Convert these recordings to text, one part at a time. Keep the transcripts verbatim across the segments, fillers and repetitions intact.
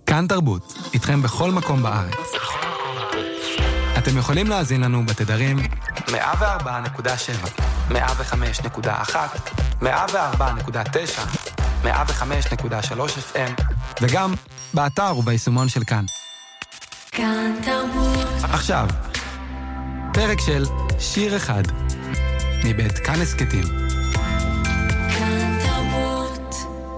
כאן תרבות, איתכם בכל מקום בארץ. אתם יכולים להאזין לנו בתדרים מאה וארבע נקודה שבע, מאה וחמש נקודה אחת, מאה וארבע נקודה תשע, מאה וחמש נקודה שלוש אף אם, וגם באתר וביישומון של כאן. כאן תרבות. עכשיו, פרק של שיר אחד, מבית כאן הסקטים. כאן תרבות.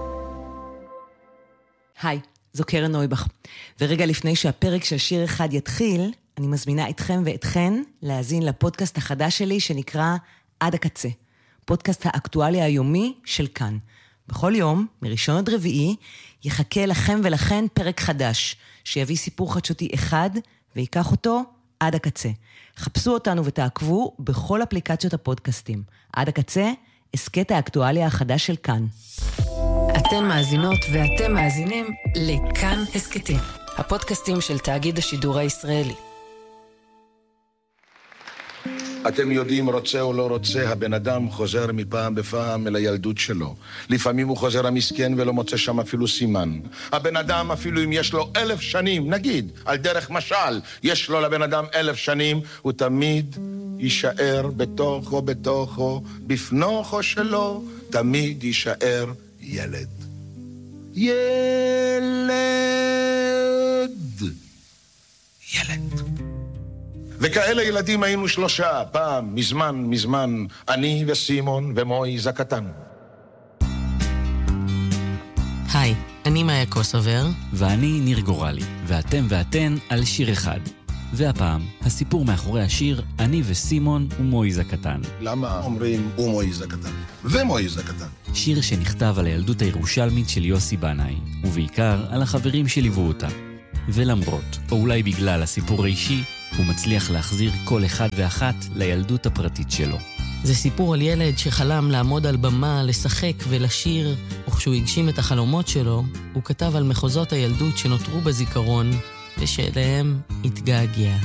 היי, זו קרן נויבך. ורגע לפני שהפרק של שיר אחד יתחיל, אני מזמינה אתכם ואתכן להאזין לפודקאסט החדש שלי שנקרא עד הקצה. פודקאסט האקטואליה היומי של כאן. בכל יום, מראשון עד רביעי, יחכה לכם ולכן פרק חדש, שיביא סיפור חדשותי אחד ויקח אותו עד הקצה. חפשו אותנו ותעקבו בכל אפליקציות הפודקאסטים. עד הקצה, הסקט האקטואליה החדש של כאן. אתן מאזינות ואתם מאזינים לכאן הסקטים, הפודקאסטים של תאגיד השידור הישראלי. אתם יודעים, רוצה או לא רוצה, הבן אדם חוזר מפעם בפעם אל הילדות שלו. לפעמים הוא חוזר המסכן ולא מוצא שם אפילו סימן. הבן אדם, אפילו אם יש לו אלף שנים, נגיד, על דרך משל, יש לו לבן אדם אלף שנים, הוא תמיד יישאר בתוכו, בתוכו, בפנוכו שלו, תמיד יישאר ילד. ילד. ילד. וכאלה ילדים היינו שלושה, פעם, מזמן, מזמן, אני וסימון ומויז הקטן. היי, אני מאיה קוסובר. ואני ניר גורלי, ואתם ואתן על שיר אחד. והפעם, הסיפור מאחורי השיר, אני וסימון ומויז הקטן. למה אומרים ומויז הקטן? ומויז הקטן. שיר שנכתב על הילדות הירושלמית של יוסי בנאי, ובעיקר על החברים שליוו אותה. ולמרות, או אולי בגלל הסיפור האישי, הוא מצליח להחזיר כל אחד ואחת לילדות הפרטית שלו. זה סיפור על ילד שחלם לעמוד על במה, לשחק ולשיר, וכשהוא הגשים את החלומות שלו, הוא כתב על מחוזות הילדות שנותרו בזיכרון, ושאליהם התגעגע.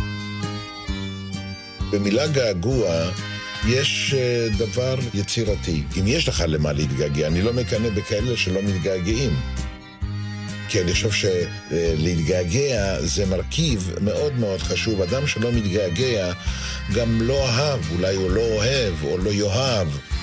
במילה געגוע יש דבר יצירתי. אם יש לך למה להתגעגע, אני לא מקנא בכאלה שלא מתגעגעים. כי אני חושב שלהתגעגע זה מרכיב מאוד מאוד חשוב. אדם שלא מתגעגע גם לא אהב, אולי הוא לא אוהב או לא יאהב.